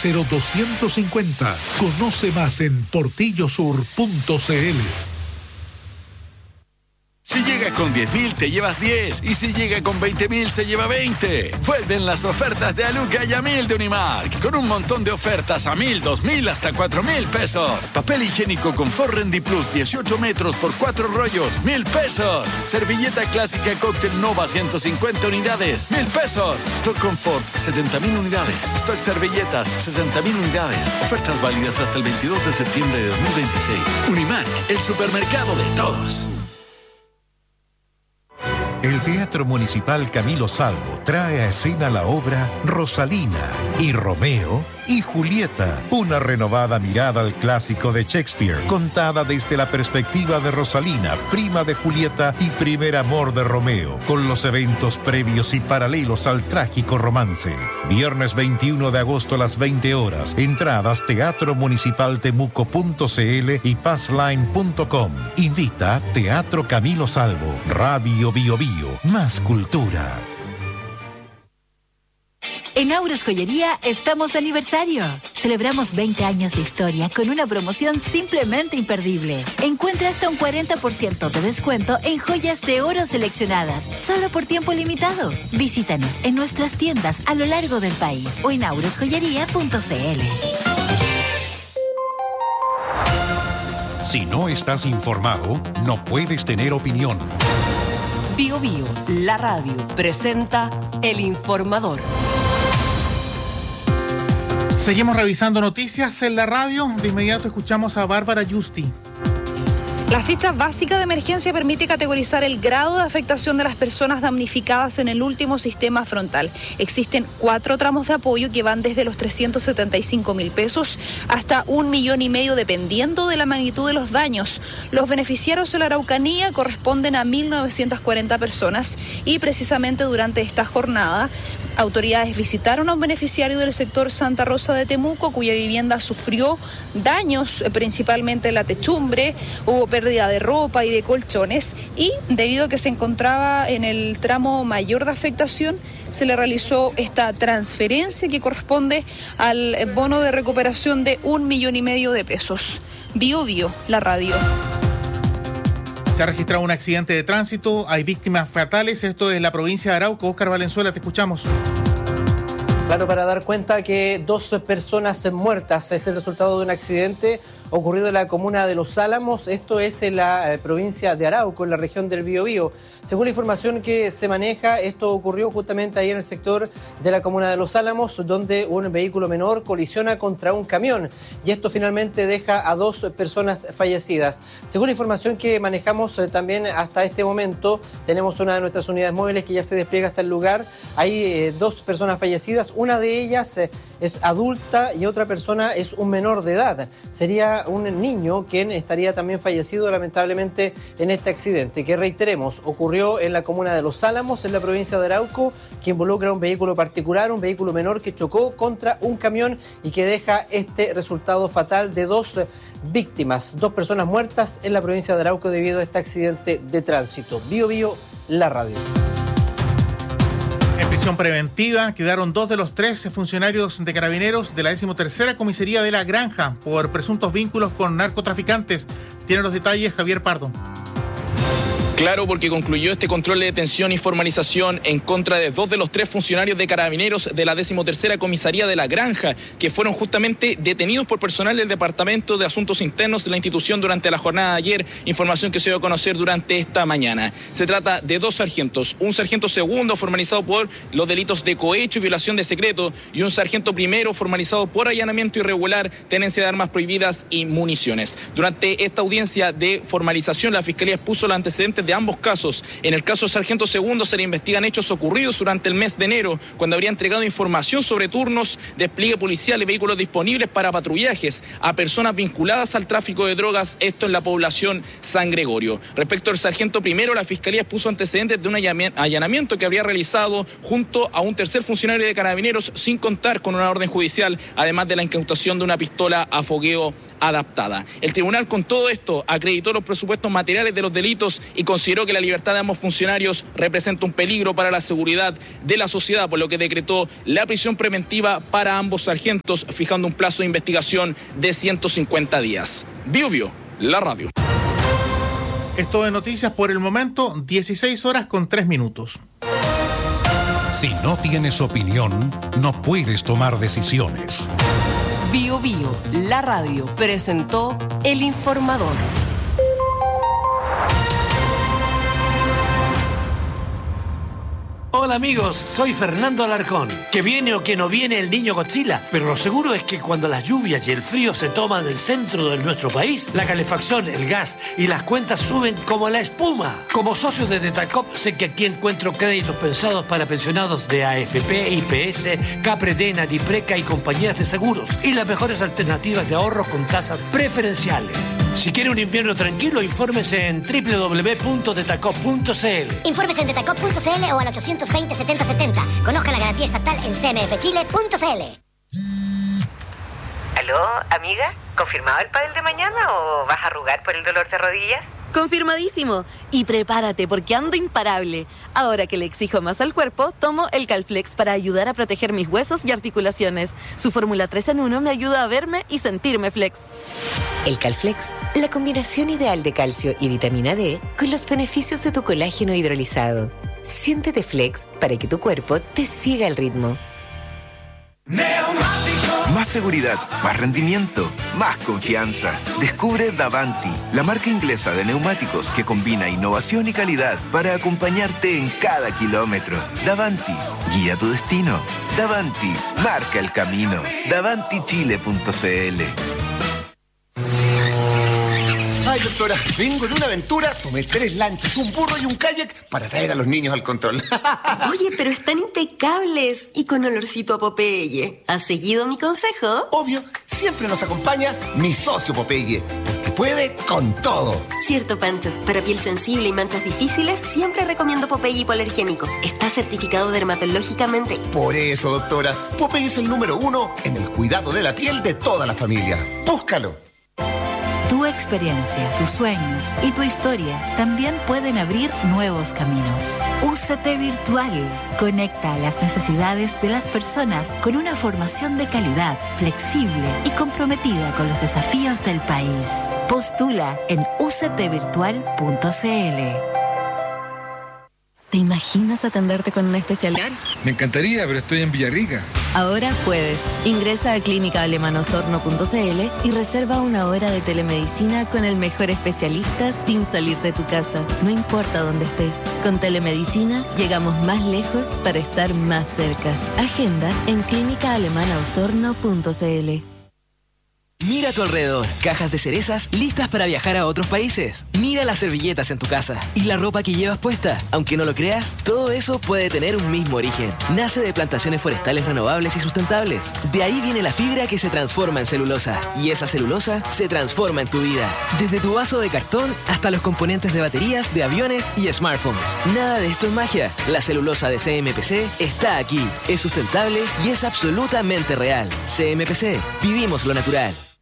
0250. Conoce más en portillosur.cl. Si llega con 10.000 te llevas 10 y si llega con 20.000 se lleva 20. Vuelven las ofertas de Aluca y a 1.000 de Unimark, con un montón de ofertas a 1.000, 2.000 hasta 4.000 pesos. Papel higiénico Confort Rendi Plus 18 metros por 4 rollos, 1.000 pesos. Servilleta clásica Cóctel Nova 150 unidades, 1.000 pesos. Stock Confort 70.000 unidades. Stock servilletas 60.000 unidades. Ofertas válidas hasta el 22 de septiembre de 2026. Unimark, el supermercado de todos. El Teatro Municipal Camilo Salvo trae a escena la obra Rosalina y Romeo y Julieta, una renovada mirada al clásico de Shakespeare, contada desde la perspectiva de Rosalina, prima de Julieta y primer amor de Romeo, con los eventos previos y paralelos al trágico romance. Viernes 21 de agosto a las 20 horas. Entradas teatromunicipaltemuco.cl y passline.com. Invita Teatro Camilo Salvo, Radio Bio Bio, más cultura. En Auros Joyería estamos de aniversario. Celebramos 20 años de historia con una promoción simplemente imperdible. Encuentra hasta un 40% de descuento en joyas de oro seleccionadas, solo por tiempo limitado. Visítanos en nuestras tiendas a lo largo del país o en aurosjoyería.cl. Si no estás informado, no puedes tener opinión. Bio Bio, la radio, presenta El Informador. Seguimos revisando noticias en la radio. De inmediato escuchamos a Bárbara Justi. La ficha básica de emergencia permite categorizar el grado de afectación de las personas damnificadas en el último sistema frontal. Existen 4 tramos de apoyo que van desde los 375.000 pesos hasta 1,5 millones dependiendo de la magnitud de los daños. Los beneficiarios de la Araucanía corresponden a 1.940 personas y precisamente durante esta jornada autoridades visitaron a un beneficiario del sector Santa Rosa de Temuco cuya vivienda sufrió daños, principalmente en la techumbre, hubo pérdida de ropa y de colchones y debido a que se encontraba en el tramo mayor de afectación se le realizó esta transferencia que corresponde al bono de recuperación de 1,5 millones de pesos. Bio Bio, la radio. Se ha registrado un accidente de tránsito, hay víctimas fatales, esto es la provincia de Arauco. Óscar Valenzuela, te escuchamos. Claro, para dar cuenta que 2 personas muertas es el resultado de un accidente ocurrido en la comuna de Los Álamos. Esto es en la provincia de Arauco, en la región del Biobío. Según la información que se maneja, esto ocurrió justamente ahí en el sector de la comuna de Los Álamos, donde un vehículo menor colisiona contra un camión y esto finalmente deja a 2 personas fallecidas. Según la información que manejamos también hasta este momento, tenemos una de nuestras unidades móviles que ya se despliega hasta el lugar. Hay 2 personas fallecidas, una de ellas es adulta y otra persona es un menor de edad. Sería un niño quien estaría también fallecido lamentablemente en este accidente, que reiteremos, ocurrió en la comuna de Los Álamos, en la provincia de Arauco, que involucra un vehículo particular, un vehículo menor que chocó contra un camión y que deja este resultado fatal de 2 víctimas, 2 personas muertas en la provincia de Arauco debido a este accidente de tránsito. Bio Bio, la radio. En prisión preventiva quedaron 2 de los 3 funcionarios de Carabineros de la 13ª Comisaría de La Granja por presuntos vínculos con narcotraficantes. Tiene los detalles Javier Pardo. Claro, porque concluyó este control de detención y formalización en contra de 2 de los 3 funcionarios de Carabineros de la 13ª Comisaría de La Granja, que fueron justamente detenidos por personal del Departamento de Asuntos Internos de la institución durante la jornada de ayer, información que se dio a conocer durante esta mañana. Se trata de 2 sargentos, un sargento segundo formalizado por los delitos de cohecho y violación de secreto y un sargento primero formalizado por allanamiento irregular, tenencia de armas prohibidas y municiones. Durante esta audiencia de formalización, la Fiscalía expuso los antecedentes de ambos casos. En el caso del sargento segundo se le investigan hechos ocurridos durante el mes de enero, cuando habría entregado información sobre turnos, despliegue policial y vehículos disponibles para patrullajes a personas vinculadas al tráfico de drogas, esto en la población San Gregorio. Respecto al sargento primero, la Fiscalía expuso antecedentes de un allanamiento que habría realizado junto a un tercer funcionario de Carabineros sin contar con una orden judicial, además de la incautación de una pistola a fogueo adaptada. El tribunal con todo esto acreditó los presupuestos materiales de los delitos y consideró que la libertad de ambos funcionarios representa un peligro para la seguridad de la sociedad, por lo que decretó la prisión preventiva para ambos sargentos, fijando un plazo de investigación de 150 días. Bio, la radio. Esto de noticias por el momento, 16 horas con 3 minutos. Si no tienes opinión, no puedes tomar decisiones. Bio, la radio, presentó El Informador. Hola amigos, soy Fernando Alarcón. Que viene o que no viene el niño Godzilla, pero lo seguro es que cuando las lluvias y el frío se toman el centro de nuestro país, la calefacción, el gas y las cuentas suben como la espuma. Como socio de Detacop, sé que aquí encuentro créditos pensados para pensionados de AFP, IPS, Capredena, Dipreca y compañías de seguros, y las mejores alternativas de ahorros con tasas preferenciales. Si quiere un invierno tranquilo, infórmese en www.detacop.cl. Infórmese en detacop.cl o al 820-7070. Conozca la garantía estatal en cmfchile.cl. ¿Aló, amiga? ¿Confirmado el pádel de mañana o vas a arrugar por el dolor de rodillas? Confirmadísimo. Y prepárate porque ando imparable. Ahora que le exijo más al cuerpo, tomo el Calflex para ayudar a proteger mis huesos y articulaciones. Su fórmula 3 en 1 me ayuda a verme y sentirme flex. El Calflex, la combinación ideal de calcio y vitamina D con los beneficios de tu colágeno hidrolizado. Siéntete flex para que tu cuerpo te siga el ritmo. Más seguridad, más rendimiento, más confianza. Descubre Davanti, la marca inglesa de neumáticos que combina innovación y calidad para acompañarte en cada kilómetro. Davanti, guía tu destino. Davanti, marca el camino. DavantiChile.cl. Ay, doctora, vengo de una aventura, tomé 3 lanchas, un burro y un kayak para traer a los niños al control. Oye, pero están impecables y con olorcito a Popeye. ¿Has seguido mi consejo? Obvio, siempre nos acompaña mi socio Popeye, porque puede con todo. Cierto, Pancho. Para piel sensible y manchas difíciles, siempre recomiendo Popeye hipoalergénico. Está certificado dermatológicamente. Por eso, doctora, Popeye es el número 1 en el cuidado de la piel de toda la familia. Búscalo. Tu experiencia, tus sueños y tu historia también pueden abrir nuevos caminos. UCT Virtual conecta a las necesidades de las personas con una formación de calidad, flexible y comprometida con los desafíos del país. Postula en uctvirtual.cl. ¿Te imaginas atenderte con un especialista? Me encantaría, pero estoy en Villarrica. Ahora puedes. Ingresa a clínicaalemanosorno.cl y reserva una hora de telemedicina con el mejor especialista sin salir de tu casa. No importa dónde estés. Con telemedicina llegamos más lejos para estar más cerca. Agenda en clínicaalemanosorno.cl. Mira a tu alrededor, cajas de cerezas listas para viajar a otros países. Mira las servilletas en tu casa y la ropa que llevas puesta. Aunque no lo creas, todo eso puede tener un mismo origen. Nace de plantaciones forestales renovables y sustentables. De ahí viene la fibra que se transforma en celulosa. Y esa celulosa se transforma en tu vida. Desde tu vaso de cartón hasta los componentes de baterías, de aviones y smartphones. Nada de esto es magia. La celulosa de CMPC está aquí. Es sustentable y es absolutamente real. CMPC. Vivimos lo natural.